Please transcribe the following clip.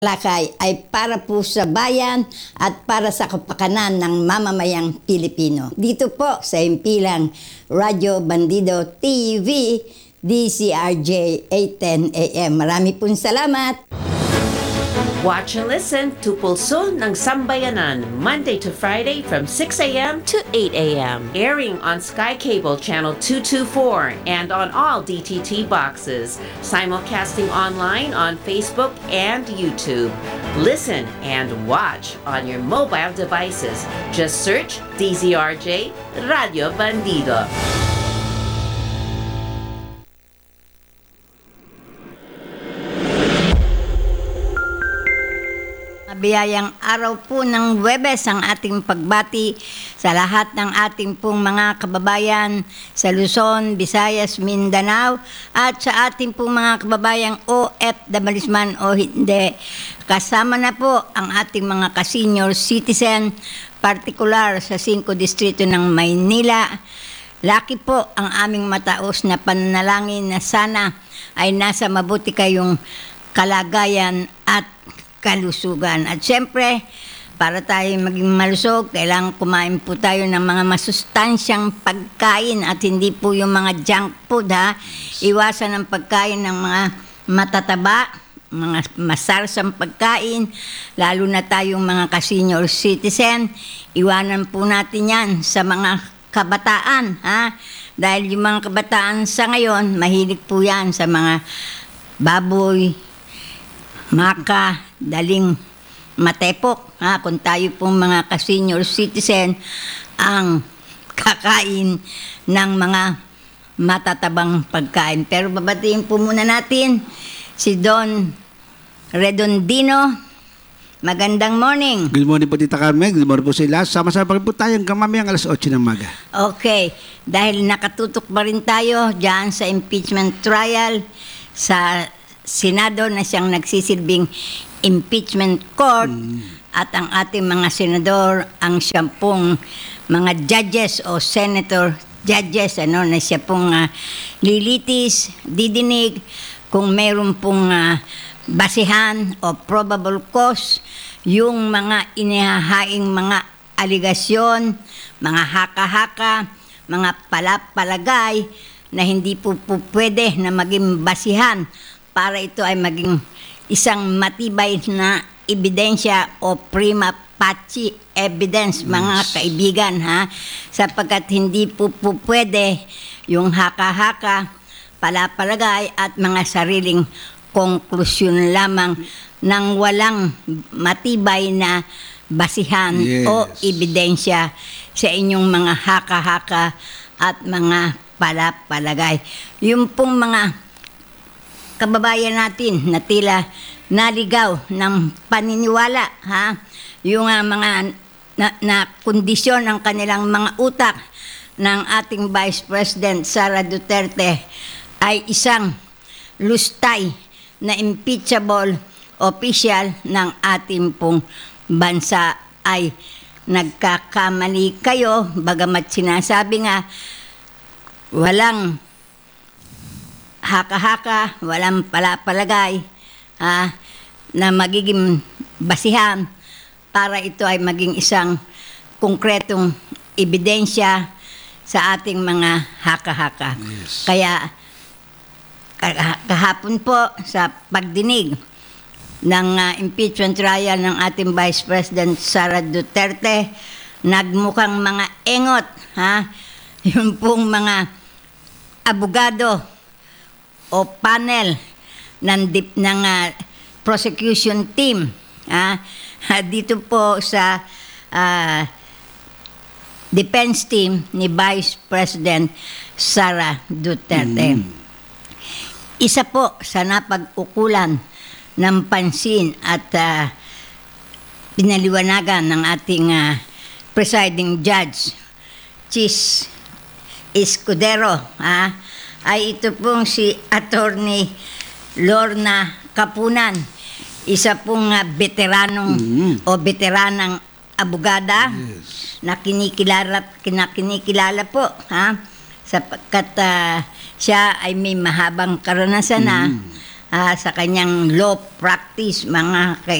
Lakay ay para po sa bayan at para sa kapakanan ng mamamayang Pilipino. Dito po sa Impilang Radyo Bandido TV, DCRJ 810 AM. Marami pong salamat. Watch and listen to Pulso ng Sambayanan, Monday to Friday from 6 a.m. to 8 a.m. Airing on Sky Cable Channel 224 and on all DTT boxes. Simulcasting online on Facebook and YouTube. Listen and watch on your mobile devices. Just search DZRJ Radio Bandido. Biyayang araw po ng Huwebes ang ating pagbati sa lahat ng ating pong mga kababayan sa Luzon, Visayas, Mindanao at sa ating pong mga kababayang OFWs man o hindi. Kasama na po ang ating mga ka-senior citizen, partikular sa 5 distrito ng Maynila. Laki po ang aming mataos na pananalangin na sana ay nasa mabuti kayong kalagayan at kalusugan. At siyempre, para tayo maging malusog, kailangan kumain po tayo ng mga masustansyang pagkain at hindi po yung mga junk food, ha. Iwasan ang pagkain ng mga matataba, mga masarsang pagkain, lalo na tayong mga ka-senior citizen. Iwanan po natin yan sa mga kabataan, ha. Dahil yung mga kabataan sa ngayon, mahilig po yan sa mga baboy, maka, daling matepok, ha? Kung tayo pong mga ka-senior citizen ang kakain ng mga matatabang pagkain. Pero babatiin po muna natin si Don Redondino. Magandang morning. Good morning po, Tita Carmen. Good morning po sa ilas. Sama-sama pa rin po tayo hanggang mamayang alas 8 ng maga. Okay. Dahil nakatutok pa rin tayo dyan sa impeachment trial sa Senado na siyang nagsisilbing impeachment court at ang ating mga senador ang siyang pong mga judges o senator judges na siya pong lilitis, didinig kung mayroon pong basihan o probable cause yung mga inihahaing mga aligasyon, mga haka-haka, mga palagay na hindi po pwede na maging basihan para ito ay maging isang matibay na ebidensya o prima facie evidence, mga kaibigan, ha? Sapagkat hindi po pwede yung haka-haka, palapalagay at mga sariling konklusyon lamang ng walang matibay na basihan o ebidensya sa inyong mga haka-haka at mga palapalagay. Yung pong mga kababayan natin na tila naligaw ng paniniwala, ha? Yung mga na kondisyon ng kanilang mga utak ng ating Vice President Sara Duterte ay isang lustay na impeachable official ng ating pong bansa ay nagkakamali kayo, bagamat sinasabi nga walang haka-haka, walang palapalagay na magiging basihan para ito ay maging isang konkretong ebidensya sa ating mga haka-haka. Yes. Kaya kahapon po sa pagdinig ng impeachment trial ng ating Vice President Sara Duterte, nagmukhang mga engot, yung pong mga abogado o panel ng prosecution team dito po sa defense team ni Vice President Sara Duterte. Isa po sa napag-ukulan ng pansin at pinaliwanagan ng ating presiding judge, Chis Escudero, ay ito pong si Attorney Lorna Capunan, isa pong veteranong o veteranang abogada na kinikilala po, sapagkat siya ay may mahabang karanasan na sa kanyang law practice, mga